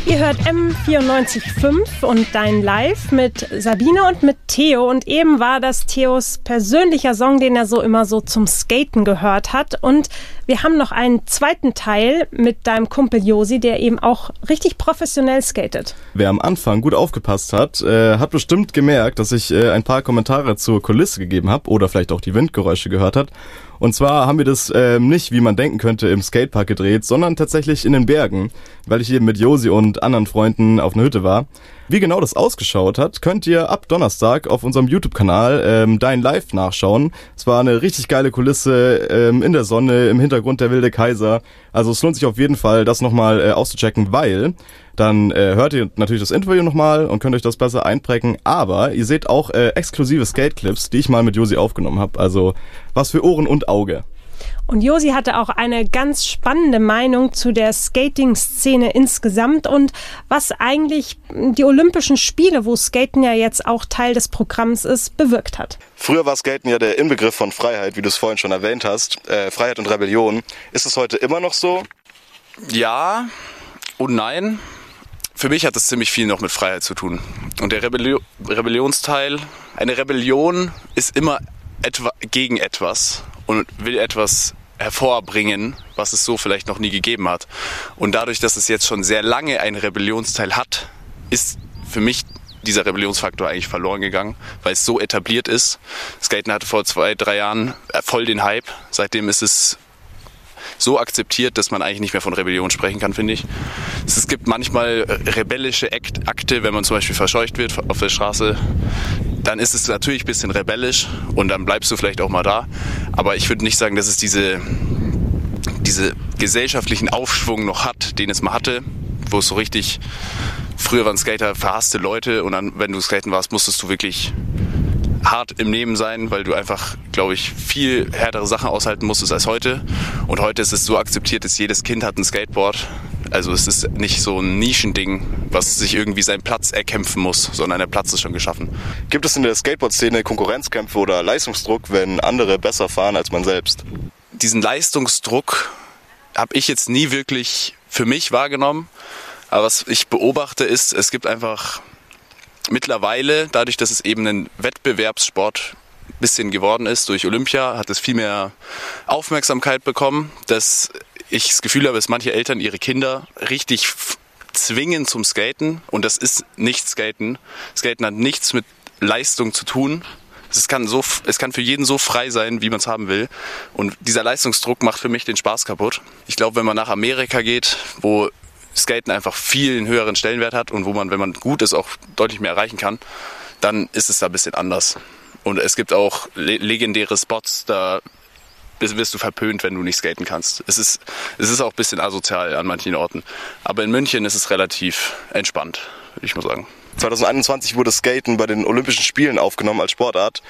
Ihr hört M94.5 und Dein Live mit Sabine und mit Theo. Und eben war das Theos persönlicher Song, den er so immer so zum Skaten gehört hat. Und wir haben noch einen zweiten Teil mit deinem Kumpel Josi, der eben auch richtig professionell skatet. Wer am Anfang gut aufgepasst hat, hat bestimmt gemerkt, dass ich ein paar Kommentare zur Kulisse gegeben habe oder vielleicht auch die Windgeräusche gehört hat. Und zwar haben wir das nicht, wie man denken könnte, im Skatepark gedreht, sondern tatsächlich in den Bergen, weil ich eben mit Josi und anderen Freunden auf einer Hütte war. Wie genau das ausgeschaut hat, könnt ihr ab Donnerstag auf unserem YouTube-Kanal Dein Live nachschauen. Es war eine richtig geile Kulisse in der Sonne, im Hintergrund der wilde Kaiser. Also es lohnt sich auf jeden Fall, das nochmal auszuchecken, weil dann hört ihr natürlich das Interview nochmal und könnt euch das besser einprägen. Aber ihr seht auch exklusive Skate-Clips, die ich mal mit Josi aufgenommen habe. Also was für Ohren und Auge. Und Josi hatte auch eine ganz spannende Meinung zu der Skating-Szene insgesamt und was eigentlich die Olympischen Spiele, wo Skaten ja jetzt auch Teil des Programms ist, bewirkt hat. Früher war Skaten ja der Inbegriff von Freiheit, wie du es vorhin schon erwähnt hast. Freiheit und Rebellion. Ist es heute immer noch so? Ja und nein. Für mich hat das ziemlich viel noch mit Freiheit zu tun. Und der Rebellionsteil, eine Rebellion ist immer gegen etwas und will etwas hervorbringen, was es so vielleicht noch nie gegeben hat. Und dadurch, dass es jetzt schon sehr lange einen Rebellionsteil hat, ist für mich dieser Rebellionsfaktor eigentlich verloren gegangen, weil es so etabliert ist. Skaten hatte vor 2-3 Jahren voll den Hype. Seitdem ist es so akzeptiert, dass man eigentlich nicht mehr von Rebellion sprechen kann, finde ich. Es gibt manchmal rebellische Akte, wenn man zum Beispiel verscheucht wird auf der Straße, dann ist es natürlich ein bisschen rebellisch und dann bleibst du vielleicht auch mal da. Aber ich würde nicht sagen, dass es diese gesellschaftlichen Aufschwung noch hat, den es mal hatte, wo es so richtig, früher waren Skater verhasste Leute und dann, wenn du Skaten warst, musstest du wirklich hart im Leben sein, weil du einfach, glaube ich, viel härtere Sachen aushalten musstest als heute. Und heute ist es so akzeptiert, dass jedes Kind hat ein Skateboard. Also es ist nicht so ein Nischending, was sich irgendwie seinen Platz erkämpfen muss, sondern der Platz ist schon geschaffen. Gibt es in der Skateboard-Szene Konkurrenzkämpfe oder Leistungsdruck, wenn andere besser fahren als man selbst? Diesen Leistungsdruck habe ich jetzt nie wirklich für mich wahrgenommen. Aber was ich beobachte ist, es gibt einfach mittlerweile, dadurch, dass es eben ein Wettbewerbssport ein bisschen geworden ist, durch Olympia, hat es viel mehr Aufmerksamkeit bekommen, dass ich das Gefühl habe, dass manche Eltern ihre Kinder richtig zwingen zum Skaten und das ist nicht Skaten. Skaten hat nichts mit Leistung zu tun. Es kann für jeden so frei sein, wie man es haben will. Und dieser Leistungsdruck macht für mich den Spaß kaputt. Ich glaube, wenn man nach Amerika geht, wo Skaten einfach viel einen höheren Stellenwert hat und wo man, wenn man gut ist, auch deutlich mehr erreichen kann, dann ist es da ein bisschen anders. Und es gibt auch legendäre Spots, da wirst du verpönt, wenn du nicht skaten kannst. Es ist auch ein bisschen asozial an manchen Orten. Aber in München ist es relativ entspannt, würde ich mal sagen. 2021 wurde Skaten bei den Olympischen Spielen aufgenommen als Sportart.